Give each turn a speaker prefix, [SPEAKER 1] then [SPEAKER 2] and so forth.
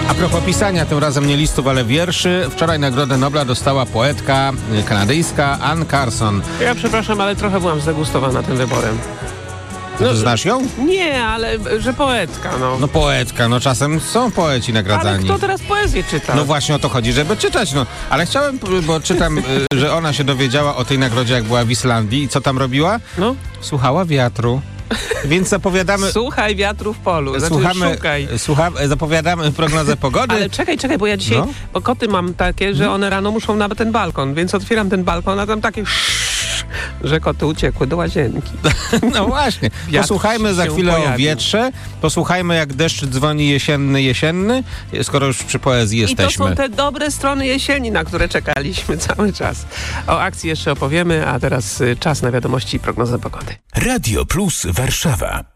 [SPEAKER 1] A propos pisania, tym razem nie listów, ale wierszy. Wczoraj Nagrodę Nobla dostała poetka kanadyjska Anne Carson.
[SPEAKER 2] Ja przepraszam, ale trochę byłam zagustowana tym wyborem.
[SPEAKER 1] No, znasz ją?
[SPEAKER 2] Nie, ale że poetka, no.
[SPEAKER 1] No poetka, no czasem są poeci nagradzani.
[SPEAKER 2] Ale kto teraz poezję czyta?
[SPEAKER 1] No właśnie o to chodzi, żeby czytać, no. Ale chciałem, bo czytam, że ona się dowiedziała o tej nagrodzie, jak była w Islandii i co tam robiła?
[SPEAKER 2] No.
[SPEAKER 1] Słuchała wiatru. Więc zapowiadamy...
[SPEAKER 2] Słuchaj wiatru w polu,
[SPEAKER 1] zapowiadamy prognozę pogody.
[SPEAKER 2] Ale czekaj, bo ja dzisiaj, bo koty mam takie, że one rano muszą na ten balkon, więc otwieram ten balkon, a tam takie że koty uciekły do łazienki.
[SPEAKER 1] No właśnie. Posłuchajmy za chwilę o wietrze. Posłuchajmy, jak deszcz dzwoni jesienny, skoro już przy poezji jesteśmy.
[SPEAKER 2] I to są te dobre strony jesieni, na które czekaliśmy cały czas. O akcji jeszcze opowiemy, a teraz czas na wiadomości i prognozę pogody.
[SPEAKER 3] Radio Plus Warszawa.